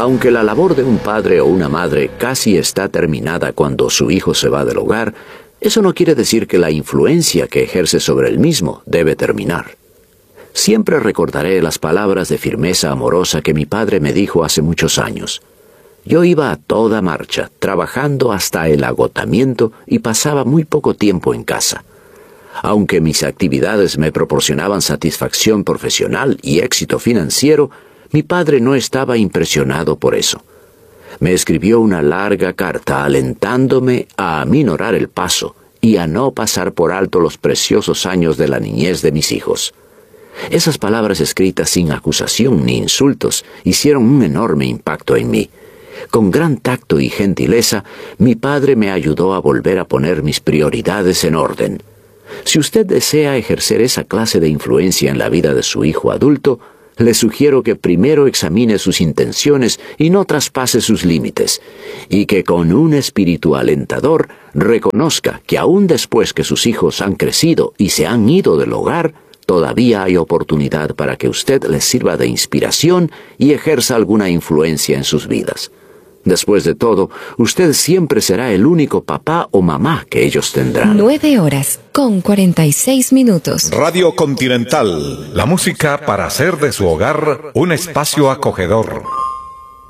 Aunque la labor de un padre o una madre casi está terminada cuando su hijo se va del hogar, eso no quiere decir que la influencia que ejerce sobre el mismo debe terminar. Siempre recordaré las palabras de firmeza amorosa que mi padre me dijo hace muchos años. Yo iba a toda marcha, trabajando hasta el agotamiento y pasaba muy poco tiempo en casa. Aunque mis actividades me proporcionaban satisfacción profesional y éxito financiero, mi padre no estaba impresionado por eso. Me escribió una larga carta alentándome a aminorar el paso y a no pasar por alto los preciosos años de la niñez de mis hijos. Esas palabras escritas sin acusación ni insultos hicieron un enorme impacto en mí. Con gran tacto y gentileza, mi padre me ayudó a volver a poner mis prioridades en orden. Si usted desea ejercer esa clase de influencia en la vida de su hijo adulto, le sugiero que primero examine sus intenciones y no traspase sus límites, y que con un espíritu alentador reconozca que aún después que sus hijos han crecido y se han ido del hogar, todavía hay oportunidad para que usted les sirva de inspiración y ejerza alguna influencia en sus vidas. Después de todo, usted siempre será el único papá o mamá que ellos tendrán. 9:46. Radio Continental, la música para hacer de su hogar un espacio acogedor.